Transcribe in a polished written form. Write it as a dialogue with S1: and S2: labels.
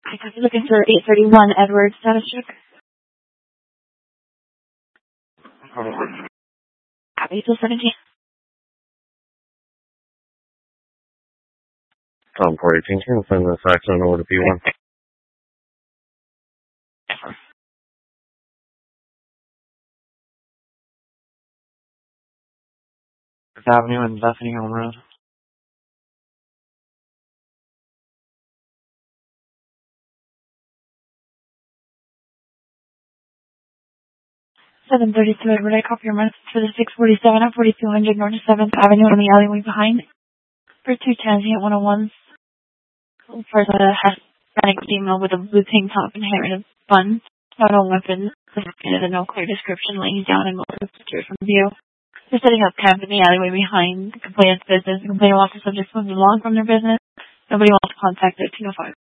S1: I could be looking for 831 Edward status check. April 17th.
S2: 418, can you send this accident over to P1?
S3: Fifth Avenue and Bethany Home Road.
S1: 732 Edward, I copy your message for the 647 at 4200 North 7th Avenue in the alleyway behind. For 2 transient 101s. For the Hispanic female with a blue tank top and hair in a bun. No weapon. And no clear description laying down and motor pictures from view. They're setting up camp in the alleyway behind. Complainant's business. The complainant wants the subject moved along from their business. Nobody wants to contact their 205.